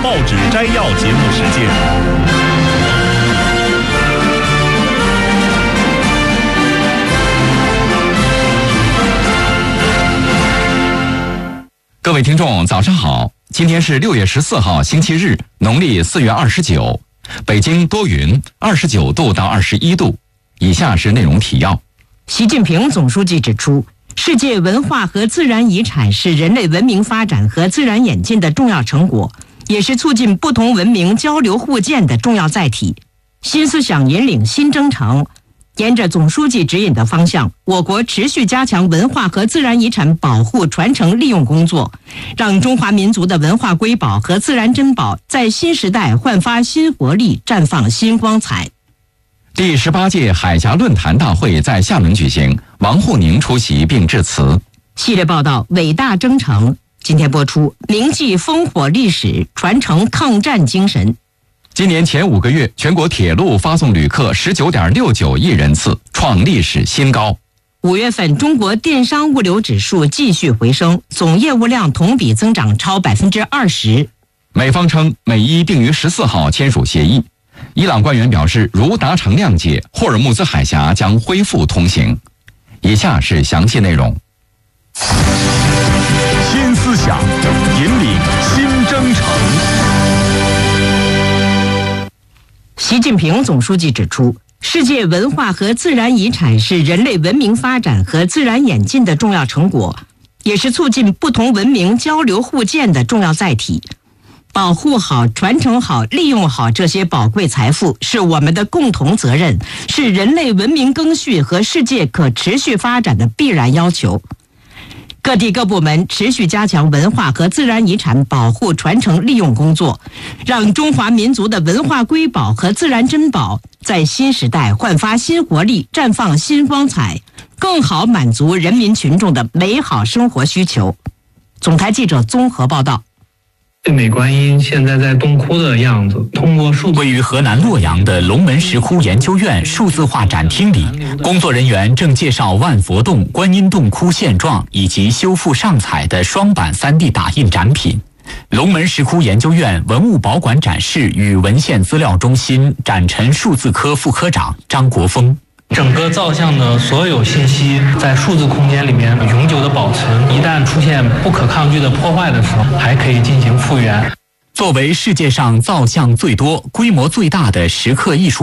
报纸摘要节目时间。 各位听众早上好，今天是6月14号星期日，农历4月29，北京多云，29度到21度。以下是内容提要。 习近平总书记指出，世界文化和自然遗产是人类文明发展和自然演进的重要成果，也是促进不同文明交流互鉴的重要载体。新思想引领新征程，沿着总书记指引的方向，我国持续加强文化和自然遗产保护、传承、利用工作，让中华民族的文化瑰宝和自然珍宝在新时代焕发新活力，绽放新光彩。 第18届海峡论坛大会在厦门举行，王沪宁出席并致辞。 系列报道《伟大征程》今天播出，铭记烽火历史，传承抗战精神。 今年前5个月，全国铁路发送旅客19.69亿人次，创历史新高。 5月份，中国电商物流指数继续回升，总业务量同比增长超20%。 美方称美伊定于14号签署协议。伊朗官员表示，如达成谅解，霍尔木兹海峡将恢复通行。以下是详细内容。 新思想引领新征程。 习近平总书记指出，世界文化和自然遗产是人类文明发展和自然演进的重要成果，也是促进不同文明交流互鉴的重要载体。保护好、传承好、利用好这些宝贵财富是我们的共同责任，是人类文明更续和世界可持续发展的必然要求。各地各部门持续加强文化和自然遗产保护、传承、利用工作，让中华民族的文化瑰宝和自然珍宝在新时代焕发新活力，绽放新光彩，更好满足人民群众的美好生活需求。总台记者综合报道。 美观音现在在洞窟的样子，通过位于河南洛阳的龙门石窟研究院数字化展厅里，工作人员正介绍万佛洞、观音洞窟现状以及修复上彩的双版3D 打印展品。龙门石窟研究院文物保管展示与文献资料中心展陈数字科副科长张国峰。 整个造像的所有信息在数字空间里面永久的保存，一旦出现不可抗拒的破坏的时候，还可以进行复原。 作为世界上造像最多、规模最大的石刻艺术